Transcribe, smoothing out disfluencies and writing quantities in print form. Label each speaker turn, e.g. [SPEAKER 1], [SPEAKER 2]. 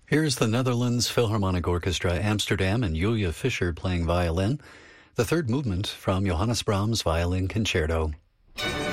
[SPEAKER 1] Here's the Netherlands Philharmonic Orchestra, Amsterdam, and Julia Fischer playing violin. The third movement from Johannes Brahms' Violin Concerto.